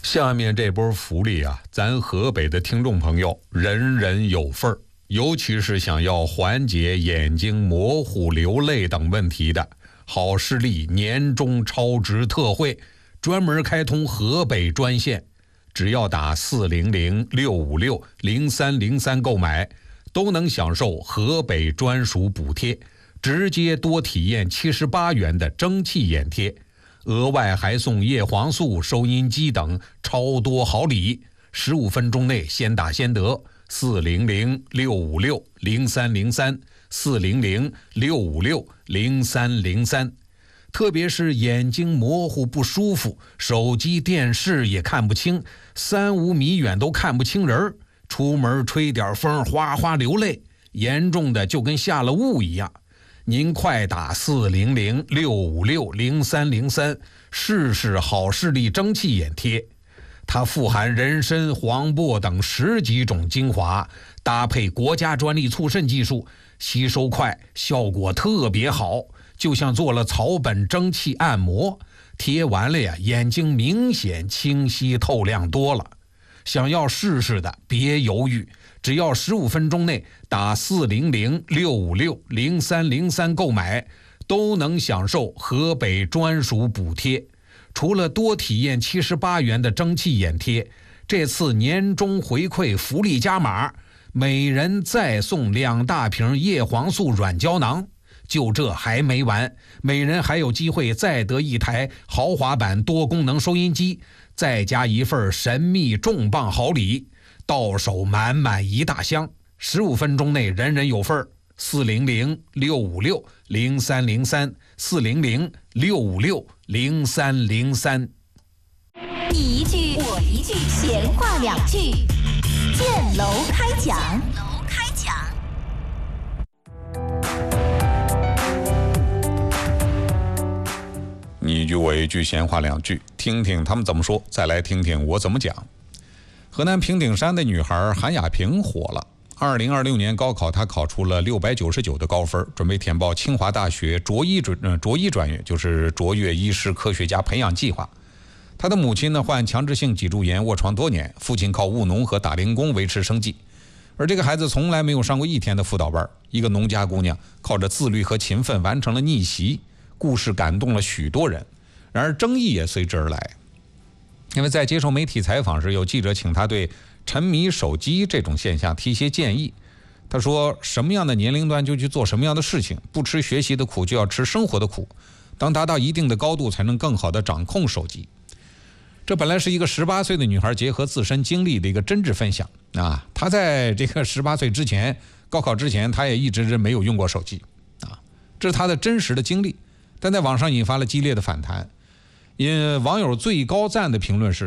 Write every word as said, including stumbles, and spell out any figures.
下面这波福利啊，咱河北的听众朋友人人有份儿。尤其是想要缓解眼睛模糊、流泪等问题的，好视力年终超值特惠，专门开通河北专线，只要打四零零六五六零三零三购买，都能享受河北专属补贴，直接多体验七十八元的蒸汽眼贴，额外还送叶黄素、收音机等超多好礼，十五分钟内先打先得。四零零六五六零三零三，四零零六五六零三零三。特别是眼睛模糊不舒服，手机电视也看不清，三五米远都看不清人，出门吹点风哗哗流泪，严重的就跟下了雾一样。您快打四零零六五六零三零三，试试好视力蒸汽眼贴。它富含人参、黄柏等十几种精华，搭配国家专利促渗技术，吸收快，效果特别好，就像做了草本蒸汽按摩，贴完了呀，眼睛明显清晰透亮多了。想要试试的别犹豫，只要十五分钟内打四零零六五六零三零三购买，都能享受河北专属补贴。除了多体验七十八元的蒸汽眼贴，这次年终回馈福利加码，每人再送两大瓶叶黄素软胶囊。就这还没完，每人还有机会再得一台豪华版多功能收音机，再加一份神秘重磅好礼，到手满满一大箱。十五分钟内人人有份。四零零六五六零三零三，四零零六五六零三零三。 你一句我一句，闲话两句，建楼开讲。楼开讲。 你一句我一句，闲话两句，听听他们怎么说，再来听听我怎么讲。河南平顶山的女孩韩亚萍火了。二零二六年高考，她考出了六百九十九的高分，准备填报清华大学卓医专呃卓医专业，就是卓越医师科学家培养计划。她的母亲呢患强直性脊柱炎，卧床多年，父亲靠务农和打零工维持生计。而这个孩子从来没有上过一天的辅导班，一个农家姑娘靠着自律和勤奋完成了逆袭，故事感动了许多人。然而争议也随之而来，因为在接受媒体采访时，有记者请她对沉迷手机这种现象提些建议。他说什么样的年龄段就去做什么样的事情，不吃学习的苦就要吃生活的苦，当达到一定的高度才能更好的掌控手机。这本来是一个十八岁的女孩结合自身经历的一个真挚分享啊。她在这个十八岁之前，高考之前，她也一直没有用过手机啊，这是她的真实的经历，但在网上引发了激烈的反弹。因网友最高赞的评论是